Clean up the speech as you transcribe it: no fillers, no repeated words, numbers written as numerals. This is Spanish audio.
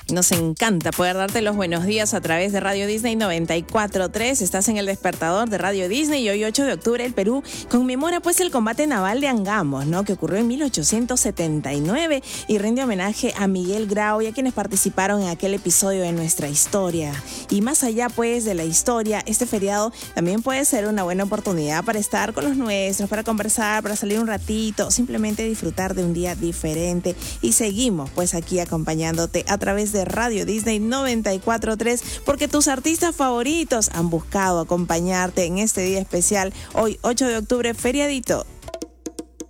Nos encanta poder darte los buenos días a través de Radio Disney 94.3. Estás en el despertador de Radio Disney y hoy 8 de octubre el Perú conmemora pues el combate naval de Angamos, ¿no? Que ocurrió en 1879 y rinde homenaje a Miguel Grau y a quienes participaron en aquel episodio de nuestra historia. Y más allá pues de la historia, este feriado también puede ser una buena oportunidad para estar con los nuestros, para conversar, para salir un ratito, simplemente disfrutar de un día diferente. Y seguimos pues aquí acompañándote a través de Radio Disney 94.3 porque tus artistas favoritos han buscado acompañarte en este día especial, hoy 8 de octubre, feriadito.